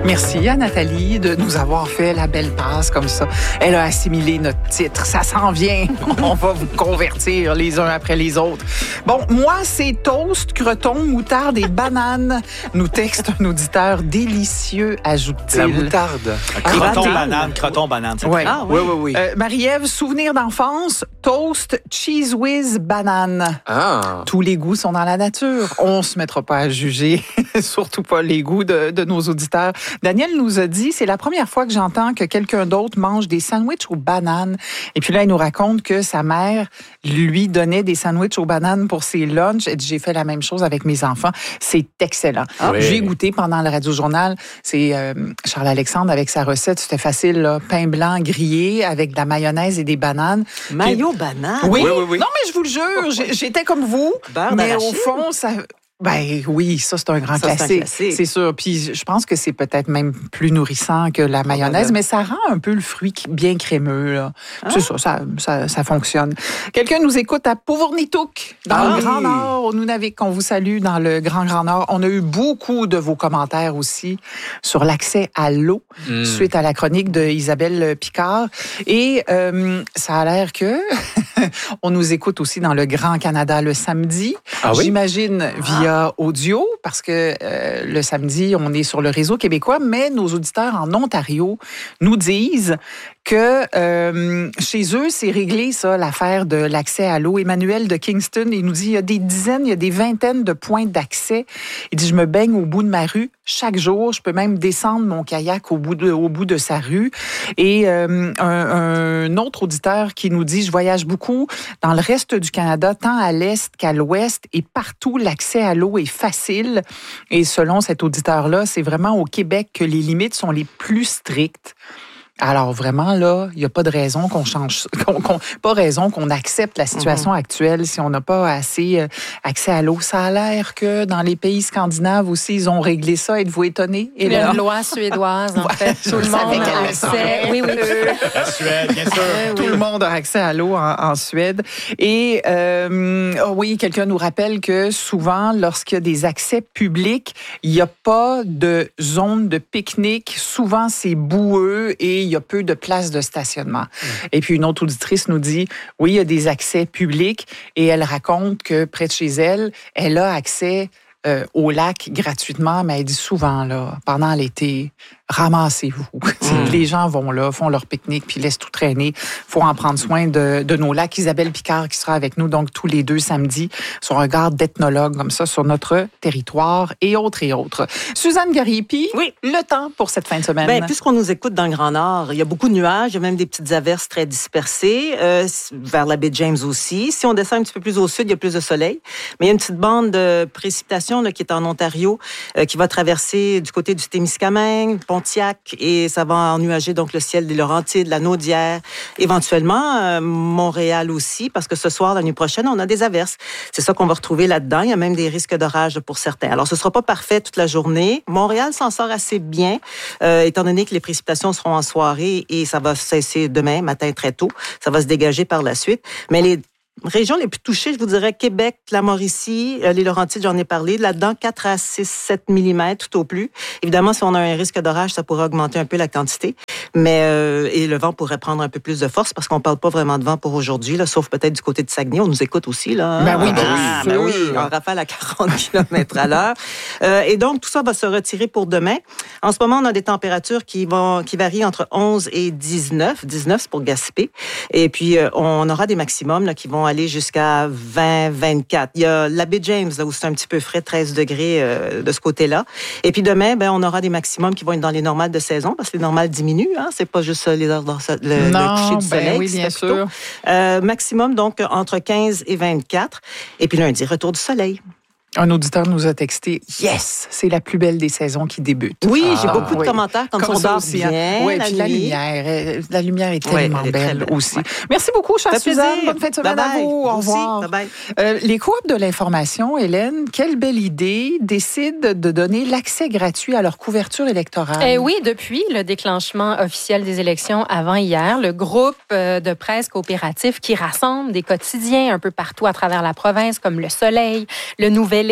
Merci à Nathalie de nous avoir fait la belle passe comme ça. Elle a assimilé notre titre. Ça s'en vient. On va vous convertir les uns après les autres. Bon, moi, c'est toast, croton, moutarde et banane. Nous texte un auditeur délicieux, ajoute-t-il. La moutarde. Croton, banane. Ouais. Ah, oui. Marie-Ève, souvenir d'enfance, toast, cheese whiz, banane. Ah. Tous les goûts sont dans la nature. On se mettra pas à juger, surtout pas les goûts de nos auditeurs. Daniel nous a dit, c'est la première fois que j'entends que quelqu'un d'autre mange des sandwichs aux bananes. Et puis là, il nous raconte que sa mère lui donnait des sandwichs aux bananes pour ses lunchs. Et j'ai fait la même chose avec mes enfants. C'est excellent. Oui. J'ai goûté pendant le Radio-Journal. C'est Charles Alexandre avec sa recette. C'était facile, là. Pain blanc grillé avec de la mayonnaise et des bananes. Mayo banane? Oui. Oui. Non, mais je vous le jure, j'étais comme vous. Beurre Mais d'arachide? au fond, ça... Ben oui, ça c'est un grand Ça, c'est un classique, classique. c'est sûr. Puis je pense que c'est peut-être même plus nourrissant que la mayonnaise, mais ça rend un peu le fruit bien crémeux. Là. C'est ça fonctionne. Quelqu'un nous écoute à Pauvrnitouk, dans le Grand Nord, au Nunavik. On vous salue dans le Grand Nord. On a eu beaucoup de vos commentaires aussi sur l'accès à l'eau suite à la chronique de Isabelle Picard. Et ça a l'air que on nous écoute aussi dans le Grand Canada le samedi. Ah oui? J'imagine via audio, parce que le samedi, on est sur le réseau québécois, mais nos auditeurs en Ontario nous disent que chez eux, c'est réglé, ça, l'affaire de l'accès à l'eau. Emmanuel de Kingston, il nous dit, il y a des dizaines, il y a des vingtaines de points d'accès. Il dit, je me baigne au bout de ma rue chaque jour. Je peux même descendre mon kayak au bout de sa rue. Et un autre auditeur qui nous dit, je voyage beaucoup dans le reste du Canada, tant à l'est qu'à l'ouest, et partout, l'accès à l'eau est facile. Et selon cet auditeur-là, c'est vraiment au Québec que les limites sont les plus strictes. Alors vraiment, là, il n'y a pas de raison qu'on change, pas raison qu'on accepte la situation actuelle si on n'a pas assez accès à l'eau. Ça a l'air que dans les pays scandinaves aussi, ils ont réglé ça. Êtes-vous étonnés? Il y a une loi suédoise, en fait. Tout le monde a accès. Oui. La Suède, bien sûr. Tout le monde a accès à l'eau en Suède. Et oui, quelqu'un nous rappelle que souvent, lorsqu'il y a des accès publics, il n'y a pas de zone de pique-nique. Souvent, c'est boueux et il y a peu de places de stationnement. Et puis, une autre auditrice nous dit, oui, il y a des accès publics et elle raconte que près de chez elle, elle a accès au lac gratuitement, mais elle dit souvent, là, pendant l'été, ramassez-vous. Les gens vont là, font leur pique-nique, puis laissent tout traîner. Il faut en prendre soin de nos lacs. Isabelle Picard qui sera avec nous donc tous les 2 samedis sur un regard d'ethnologue comme ça sur notre territoire et autres et autres. Suzanne Gariepi, Oui. le temps pour cette fin de semaine. Bien, puisqu'on nous écoute dans le Grand Nord, il y a beaucoup de nuages, il y a même des petites averses très dispersées, vers la baie James aussi. Si on descend un petit peu plus au sud, il y a plus de soleil. Mais il y a une petite bande de précipitations là, qui est en Ontario, qui va traverser du côté du Témiscamingue, Pontiac, et ça va ennuager donc le ciel des Laurentides, la Naudière, éventuellement Montréal aussi, parce que ce soir, la nuit prochaine, on a des averses. C'est ça qu'on va retrouver là-dedans. Il y a même des risques d'orage pour certains. Alors, ce sera pas parfait toute la journée. Montréal s'en sort assez bien, étant donné que les précipitations seront en soirée et ça va cesser demain matin très tôt. Ça va se dégager par la suite. Mais les régions les plus touchées, je vous dirais Québec, la Mauricie, les Laurentides, j'en ai parlé. Là-dedans, 4 à 6, 7 mm tout au plus. Évidemment, si on a un risque d'orage, ça pourrait augmenter un peu la quantité. Mais et le vent pourrait prendre un peu plus de force parce qu'on parle pas vraiment de vent pour aujourd'hui, là, sauf peut-être du côté de Saguenay. On nous écoute aussi, là. Ben oui, bien sûr. Ben oui, en rafale à 40 km à l'heure. Et donc, tout ça va se retirer pour demain. En ce moment, on a des températures qui varient entre 11 et 19. 19, c'est pour Gaspé. Et puis, on aura des maximums là, qui vont aller jusqu'à 20, 24. Il y a la baie James, là, où c'est un petit peu frais, 13 degrés de ce côté-là. Et puis demain, on aura des maximums qui vont être dans les normales de saison, parce que les normales diminuent. Hein? C'est pas juste les heures le coucher du soleil. Oui, bien sûr. Maximum, donc, entre 15 et 24. Et puis lundi, retour du soleil. Un auditeur nous a texté « Yes, c'est la plus belle des saisons qui débute. » Oui, j'ai beaucoup de commentaires comme ça. On dort aussi, bien. Oui, puis la lumière est tellement elle est belle belle, aussi. ouais. Merci beaucoup, chère Ça fait Suzanne. plaisir. Bonne fin de semaine Bye-bye. à vous. Au Aussi. revoir. Bye-bye. Les coops de l'information, Hélène, quelle belle idée, décident de donner l'accès gratuit à leur couverture électorale. Oui, depuis le déclenchement officiel des élections avant hier, le groupe de presse coopératif qui rassemble des quotidiens un peu partout à travers la province, comme Le Soleil, Le Nouvelliste,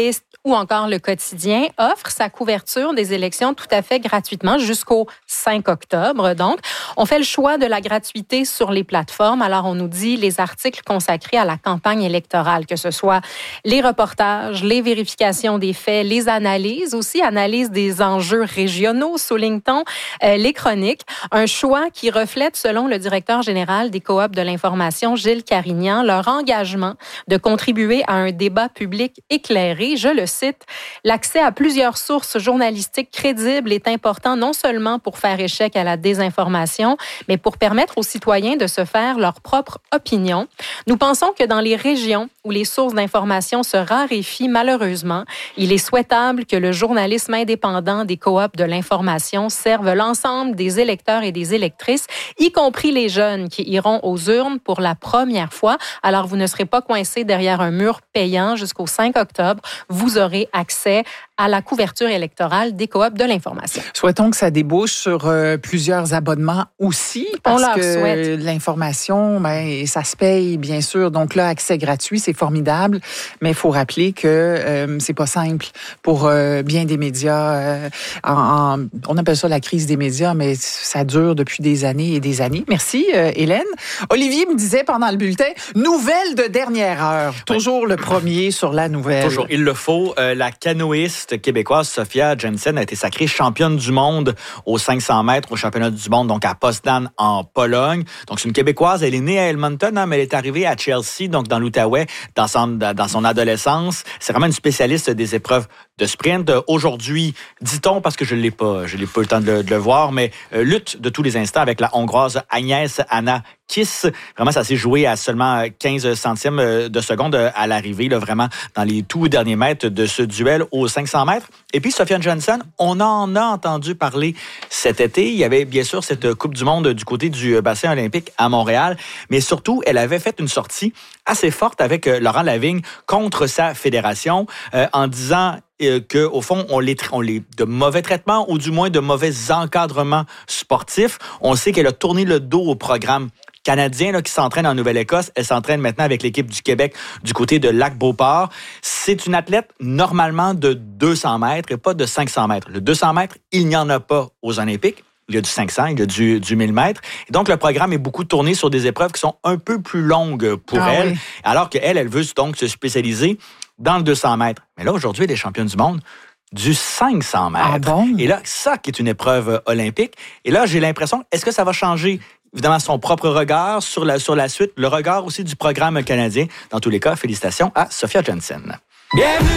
ou encore le quotidien offre sa couverture des élections tout à fait gratuitement jusqu'au 5 octobre. Donc, on fait le choix de la gratuité sur les plateformes. Alors, on nous dit les articles consacrés à la campagne électorale, que ce soit les reportages, les vérifications des faits, les analyses, aussi analyse des enjeux régionaux, souligne-t-on, les chroniques. Un choix qui reflète, selon le directeur général des coops de l'information, Gilles Carignan, leur engagement de contribuer à un débat public éclairé. Je le cite, « L'accès à plusieurs sources journalistiques crédibles est important non seulement pour faire échec à la désinformation, mais pour permettre aux citoyens de se faire leur propre opinion. Nous pensons que dans les régions où les sources d'information se raréfient malheureusement, il est souhaitable que le journalisme indépendant des coops de l'information serve l'ensemble des électeurs et des électrices, y compris les jeunes qui iront aux urnes pour la première fois. Alors, vous ne serez pas coincés derrière un mur payant jusqu'au 5 octobre. Vous aurez accès à la couverture électorale des coops de l'information. Souhaitons que ça débouche sur plusieurs abonnements aussi, parce que l'information, ça se paye, bien sûr. Donc là, accès gratuit, c'est formidable, mais il faut rappeler que c'est pas simple pour bien des médias. On appelle ça la crise des médias, mais ça dure depuis des années et des années. Merci, Hélène. Olivier me disait pendant le bulletin, nouvelle de dernière heure. Toujours le premier sur la nouvelle. Toujours, il le faut. La canoïste québécoise Sophia Jensen a été sacrée championne du monde aux 500 mètres au championnat du monde, donc à Poznan, en Pologne. Donc, c'est une Québécoise. Elle est née à Edmonton, mais elle est arrivée à Chelsea, donc dans l'Outaouais, dans son adolescence. C'est vraiment une spécialiste des épreuves de sprint. Aujourd'hui, dit-on, parce que je l'ai pas eu le temps de le voir, mais lutte de tous les instants avec la Hongroise Agnès Anna Kiss. Vraiment, ça s'est joué à seulement 15 centièmes de seconde à l'arrivée, là, vraiment dans les tout derniers mètres de ce duel aux 500 mètres. Et puis, Sophia Jensen, on en a entendu parler cet été. Il y avait bien sûr cette Coupe du monde du côté du bassin olympique à Montréal, mais surtout, elle avait fait une sortie assez forte avec Laurent Lavigne contre sa fédération en disant qu'au fond, on les de mauvais traitements ou du moins de mauvais encadrements sportifs. On sait qu'elle a tourné le dos au programme canadien là, qui s'entraîne en Nouvelle-Écosse. Elle s'entraîne maintenant avec l'équipe du Québec du côté de Lac-Beauport. C'est une athlète normalement de 200 mètres et pas de 500 mètres. Le 200 mètres, il n'y en a pas aux Olympiques. Il y a du 500, il y a du 1000 mètres. Et donc, le programme est beaucoup tourné sur des épreuves qui sont un peu plus longues pour elle, oui. Alors qu'elle veut donc se spécialiser dans le 200 mètres. Mais là, aujourd'hui, elle est championne du monde du 500 mètres. Ah bon? Et là, ça qui est une épreuve olympique. Et là, j'ai l'impression, est-ce que ça va changer évidemment son propre regard sur la suite, le regard aussi du programme canadien? Dans tous les cas, félicitations à Sophia Jensen. Bienvenue!